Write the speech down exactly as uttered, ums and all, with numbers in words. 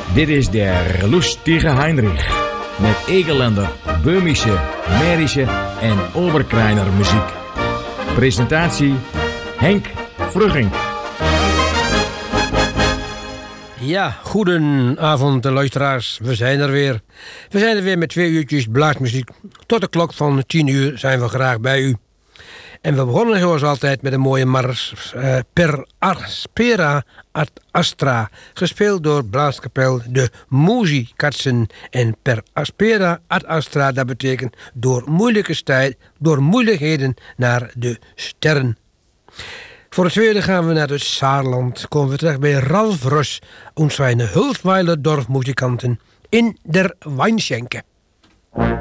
Dit is de lustige Heinrich met Egerländer, Böhmische, Mährische en Oberkrainer muziek. Presentatie Henk Frugging. Ja, goedenavond de luisteraars. We zijn er weer. We zijn er weer met twee uurtjes blaasmuziek. Tot de klok van tien uur zijn we graag bij u. En we begonnen zoals altijd met een mooie mars uh, Per Aspera ad Astra. Gespeeld door blaaskapel de Muziekatsen. En Per Aspera ad Astra, dat betekent door moeilijke tijd, door moeilijkheden naar de sterren. Voor het tweede gaan we naar het Saarland. Komen we terecht bij Ralf Rus en zijn Hulsweiler dorfmuzikanten in der Weinschenke.